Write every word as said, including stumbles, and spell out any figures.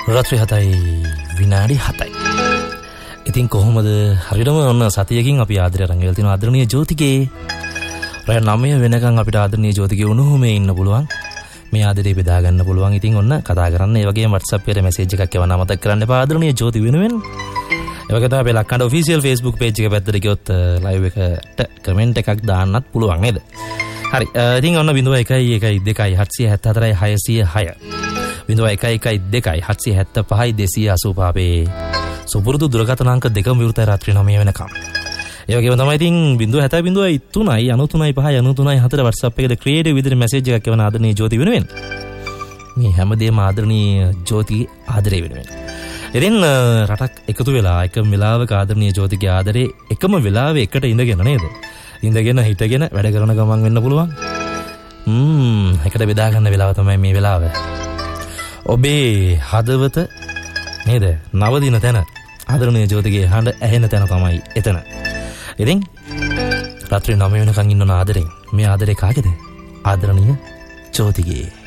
රාත්‍රී හතයි විනාඩි හතයි. ඉතින් කොහොමද හරියටම ඔන්න සතියකින් අපි ආදරය රංගවල තියෙන ආදරණීය ජෝතිගේ රෑ නවය වෙනකන් අපිට ආදරණීය ජෝතිගේ උණුහුමේ ඉන්න පුළුවන්. මේ ආදරේ බෙදා ගන්න පුළුවන්. ඉතින් ඔන්න කතා කරන්න. ඒ වගේම WhatsApp එකේ මැසේජ් එකක් එවන්න අමතක කරන්න එපා ආදරණීය ජෝති වෙනුවෙන්. ඒ වගේ තමයි අපේ ලක්කඩ ඔෆිෂියල් Facebook page එක පැත්තට ගියොත් live එකට comment එකක් දාන්නත් පුළුවන් නේද? හරි. ඉතින් ඔන්න ज़ीरो वन वन वन दो सात सात चार छह छह छह ज़ीरो वन वन वन दो सात सात पाँच दो आसू පාපේ සුපුරුදු දුරකථන අංක දෙකම විවෘතයි රාත්‍රී නවය වෙනකම්. ඒ වගේම තමයි ඉතින් ज़ीरो सात ज़ीरो तीन नौ तीन पाँच नौ तीन चार WhatsApp එකේ ක්‍රියේටිව් විදිහට මැසේජ් එකක් එවන ආදරණීය ජෝති වෙනුවෙන්. මේ හැමදේම ආදරණීය ජෝති ආදරේ වෙනුවෙන්. ඉතින් රටක් එකතු වෙලා එකම වෙලාවක ආදරණීය ජෝතිගේ ආදරේ එකම වෙලාවේ එකට ඉඳගෙන නේද? ඉඳගෙන හිටගෙන වැඩ කරන ගමන් වෙන්න පුළුවන්. ම්ම් එකට බෙදා ගන්න වෙලාව තමයි මේ වෙලාව. ඔබේ හදවත නේද? නවදින තැන ආදරණීය ජෝතිගේ හඬ ඇහෙන තැන තමයි එතන. ඉතින් රාත්‍රී නවය වෙනකන් ඉන්න ආදරෙන් මේ ආදරේ කාගේද? ආදරණීය ජෝතිගේ.